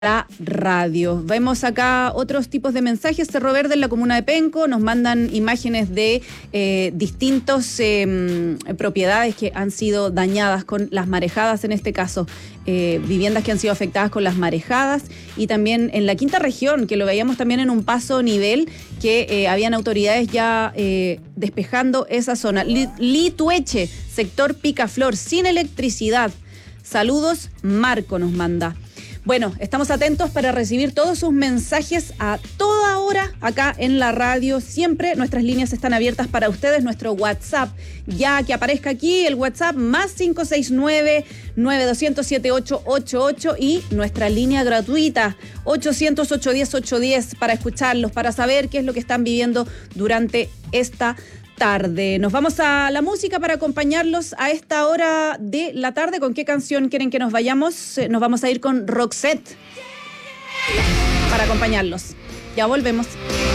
la radio. Vemos acá otros tipos de mensajes. Cerro Verde en la comuna de Penco nos mandan imágenes de distintas propiedades que han sido dañadas con las marejadas, en este caso viviendas que han sido afectadas con las marejadas, y también en la quinta región, que lo veíamos también en un paso nivel, que habían autoridades ya despejando esa zona. Litueche, sector Picaflor, sin electricidad. Saludos, Marco nos manda. Bueno, estamos atentos para recibir todos sus mensajes a toda hora acá en la radio. Siempre nuestras líneas están abiertas para ustedes. Nuestro WhatsApp, ya que aparezca aquí el WhatsApp, más 569-9200-7888, y nuestra línea gratuita 800-810-810 para escucharlos, para saber qué es lo que están viviendo durante esta tarde. Nos vamos a la música para acompañarlos a esta hora de la tarde. ¿Con qué canción quieren que nos vayamos? Nos vamos a ir con Roxette para acompañarlos. Ya volvemos.